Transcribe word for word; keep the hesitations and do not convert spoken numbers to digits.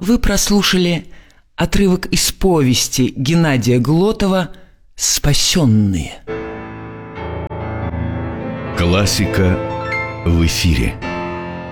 Вы прослушали отрывок из повести Геннадия Глотова «Спасенные». Классика в эфире.